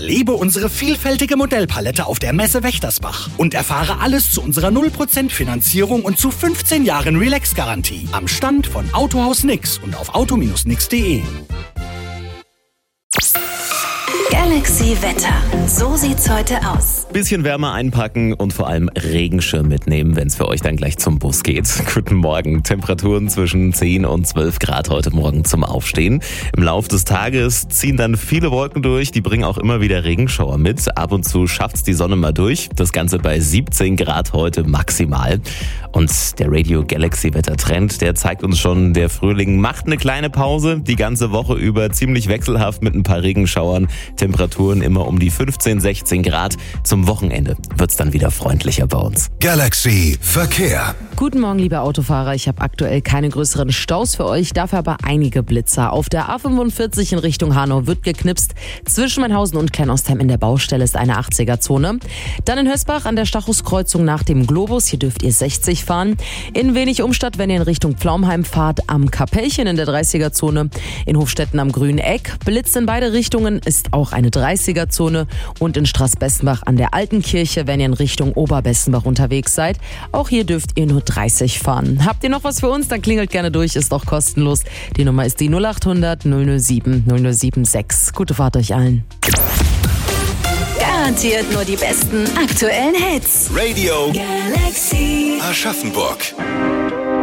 Erlebe unsere vielfältige Modellpalette auf der Messe Wächtersbach und erfahre alles zu unserer 0% Finanzierung und zu 15 Jahren Relax-Garantie am Stand von Autohaus Nix und auf auto-nix.de. Galaxy Wetter. So sieht's heute aus. Bisschen wärmer einpacken und vor allem Regenschirm mitnehmen, wenn es für euch dann gleich zum Bus geht. Guten Morgen. Temperaturen zwischen 10 und 12 Grad heute Morgen zum Aufstehen. Im Laufe des Tages ziehen dann viele Wolken durch. Die bringen auch immer wieder Regenschauer mit. Ab und zu schafft's die Sonne mal durch. Das Ganze bei 17 Grad heute maximal. Und der Radio Galaxy Wettertrend, der zeigt uns schon, der Frühling macht eine kleine Pause. Die ganze Woche über ziemlich wechselhaft mit ein paar Regenschauern. Temperaturen immer um die 15, 16 Grad. Zum Wochenende wird's dann wieder freundlicher bei uns. Galaxy Verkehr. Guten Morgen, liebe Autofahrer. Ich habe aktuell keine größeren Staus für euch, dafür aber einige Blitzer. Auf der A45 in Richtung Hanau wird geknipst. Zwischen Meinhausen und Kleinostheim in der Baustelle ist eine 80er-Zone. Dann in Hösbach an der Stachuskreuzung nach dem Globus. Hier dürft ihr 60 fahren. In Wenig-Umstadt, wenn ihr in Richtung Pflaumheim fahrt, am Kapellchen in der 30er-Zone. In Hofstetten am Grünen Eck. Blitz in beide Richtungen ist auch eine 30er-Zone. Und in Straßbessenbach an der Alten Kirche, wenn ihr in Richtung Oberbessenbach unterwegs seid. Auch hier dürft ihr nur 30 fahren. Habt ihr noch was für uns? Dann klingelt gerne durch, ist doch kostenlos. Die Nummer ist die 0800 007 076. Gute Fahrt euch allen. Garantiert nur die besten aktuellen Hits. Radio Galaxy. Aschaffenburg.